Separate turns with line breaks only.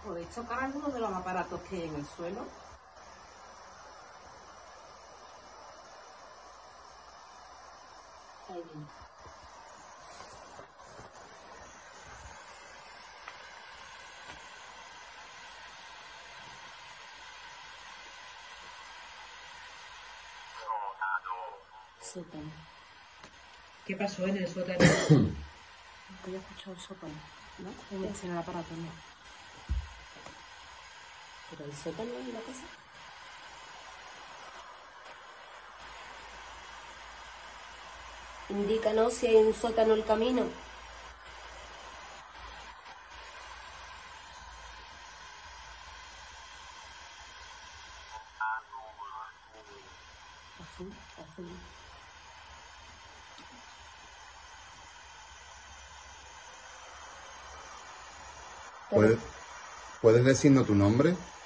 ¿Podéis tocar alguno de los aparatos que hay en el suelo?
Ahí viene. Sótano.
¿Qué pasó en el sótano?
Yo he escuchado el sótano, ¿no? En el aparato, no.
¿Pero el sótano en la casa? Indícanos si hay un sótano en el camino. Azul, azul.
¿Puedes decirnos tu nombre?